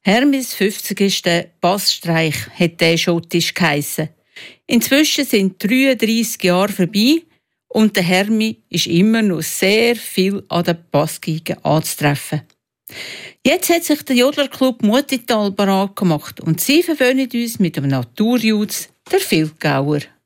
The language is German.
Hermis 50. Bassstreich hat der schottisch geheissen. Inzwischen sind 33 Jahre vorbei und der Hermi ist immer noch sehr viel an der Bassgeige anzutreffen. Jetzt hat sich der Jodlerclub Mutital bereit gemacht und sie verwöhnen uns mit dem Naturjuz, der Vilgauer.